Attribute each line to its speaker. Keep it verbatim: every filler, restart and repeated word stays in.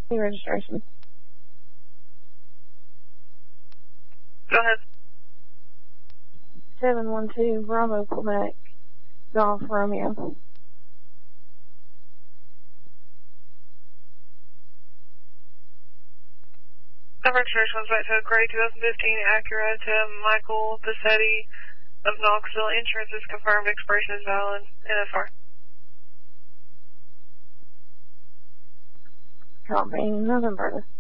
Speaker 1: registration.
Speaker 2: Go ahead.
Speaker 1: seven one two Bravo, Quebec, Golf Romeo.
Speaker 2: The registration was back to a gray twenty fifteen Acura to Michael Bassetti of Knoxville. Insurance is confirmed. Expiration is valid. N F R.
Speaker 1: Copy. Nothing further.